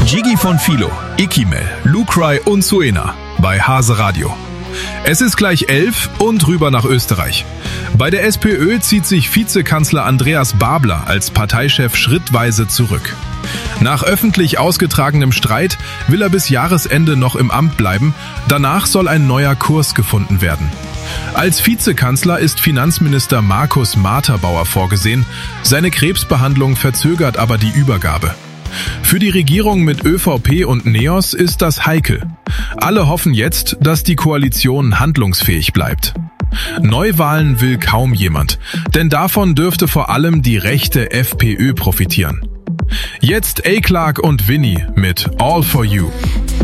Gigi von Philo, Ikimel, Lucry und Suena bei Hase Radio. Es ist gleich 11 und rüber nach Österreich. Bei der SPÖ zieht sich Vizekanzler Andreas Babler als Parteichef schrittweise zurück. Nach öffentlich ausgetragenem Streit will er bis Jahresende noch im Amt bleiben, danach soll ein neuer Kurs gefunden werden. Als Vizekanzler ist Finanzminister Markus Marterbauer vorgesehen, seine Krebsbehandlung verzögert aber die Übergabe. Für die Regierung mit ÖVP und NEOS ist das heikel. Alle hoffen jetzt, dass die Koalition handlungsfähig bleibt. Neuwahlen will kaum jemand, denn davon dürfte vor allem die rechte FPÖ profitieren. Jetzt A. Clark und Winnie mit All for You.